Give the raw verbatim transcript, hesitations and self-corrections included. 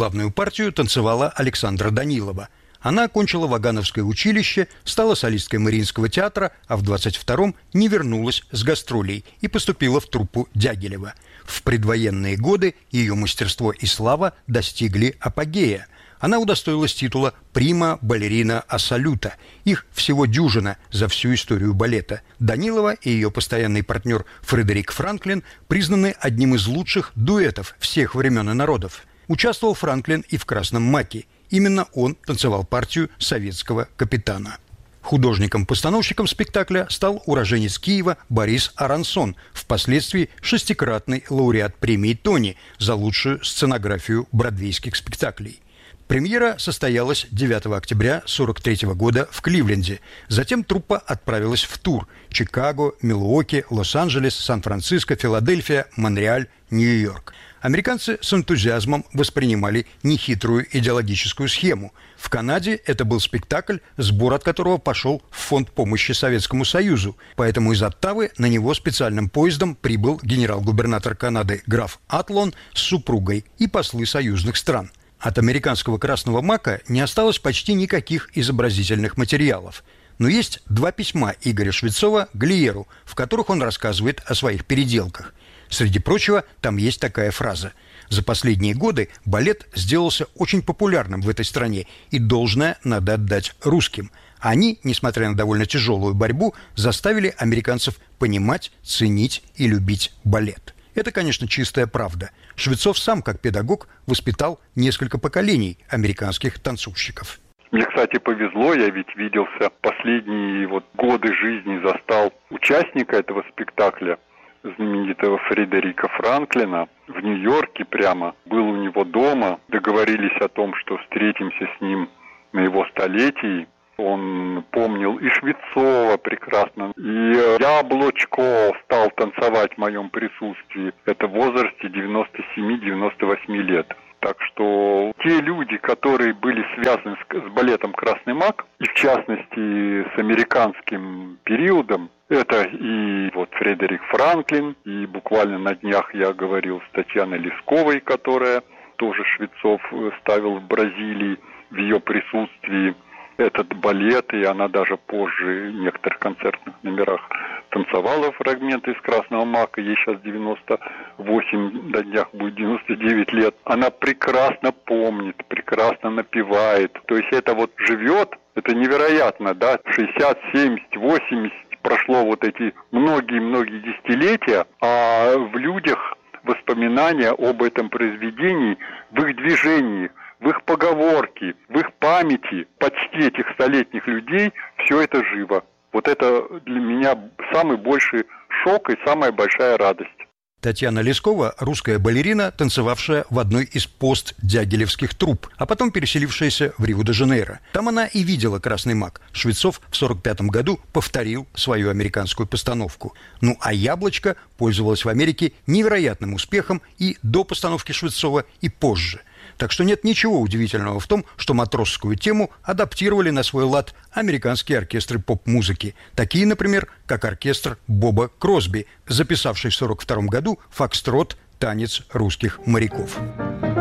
Главную партию танцевала Александра Данилова. Она окончила Вагановское училище, стала солисткой Мариинского театра, а в двадцать втором не вернулась с гастролей и поступила в труппу Дягилева. В предвоенные годы ее мастерство и слава достигли апогея. Она удостоилась титула «Прима балерина ассолюта». Их всего дюжина за всю историю балета. Данилова и ее постоянный партнер Фредерик Франклин признаны одним из лучших дуэтов всех времен и народов. Участвовал Франклин и в «Красном маке». Именно он танцевал партию советского капитана. Художником-постановщиком спектакля стал уроженец Киева Борис Арансон, впоследствии шестикратный лауреат премии «Тони» за лучшую сценографию бродвейских спектаклей. Премьера состоялась девятого октября сорок третьего года в Кливленде. Затем труппа отправилась в тур – Чикаго, Милуоки, Лос-Анджелес, Сан-Франциско, Филадельфия, Монреаль, Нью-Йорк. Американцы с энтузиазмом воспринимали нехитрую идеологическую схему. В Канаде это был спектакль, сбор от которого пошел в фонд помощи Советскому Союзу. Поэтому из Оттавы на него специальным поездом прибыл генерал-губернатор Канады граф Атлон с супругой и послы союзных стран. От американского «Красного мака» не осталось почти никаких изобразительных материалов. Но есть два письма Игоря Швецова Глиеру, в которых он рассказывает о своих переделках. Среди прочего, там есть такая фраза: «За последние годы балет сделался очень популярным в этой стране, и должное надо отдать русским. Они, несмотря на довольно тяжелую борьбу, заставили американцев понимать, ценить и любить балет». Это, конечно, чистая правда. Швецов сам, как педагог, воспитал несколько поколений американских танцовщиков. Мне, кстати, повезло, я ведь виделся последние вот годы жизни, застал участника этого спектакля, знаменитого Фредерика Франклина, в Нью-Йорке прямо. Был у него дома, договорились о том, что встретимся с ним на его столетии. Он помнил и Швецова прекрасно, и Яблочко стал танцевать в моем присутствии. Это в возрасте девяноста семи — девяноста восьми лет. Так что те люди, которые были связаны с, с балетом «Красный мак», и в частности с американским периодом, это и вот Фредерик Франклин, и буквально на днях я говорил с Татьяной Лесковой, которая тоже Швецов ставил в Бразилии в ее присутствии этот балет, и она даже позже в некоторых концертных номерах танцевала фрагменты из «Красного мака». Ей сейчас девяносто восемь, до днях будет девяносто девять лет. Она прекрасно помнит, прекрасно напевает. То есть это вот живет, это невероятно, да, шестьдесят, семьдесят, восемьдесят, прошло вот эти многие-многие десятилетия, а в людях воспоминания об этом произведении, в их движении, в их поговорке, в их памяти почти этих столетних людей все это живо. Вот это для меня самый большой шок и самая большая радость. Татьяна Лескова – русская балерина, танцевавшая в одной из пост-дягилевских трупп, а потом переселившаяся в Рио-де-Жанейро. Там она и видела «Красный мак». Швецов в сорок пятом году повторил свою американскую постановку. Ну а «Яблочко» пользовалось в Америке невероятным успехом и до постановки Швецова, и позже. Так что нет ничего удивительного в том, что матросскую тему адаптировали на свой лад американские оркестры поп-музыки. Такие, например, как оркестр Боба Кросби, записавший в сорок втором году фокстрот «Танец русских моряков».